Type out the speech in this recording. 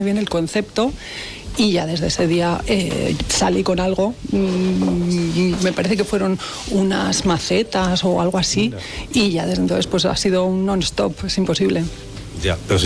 bien el concepto y ya desde ese día salí con algo. Me parece que fueron unas macetas o algo así. Y ya desde entonces pues ha sido un non-stop, es imposible. Ya, pero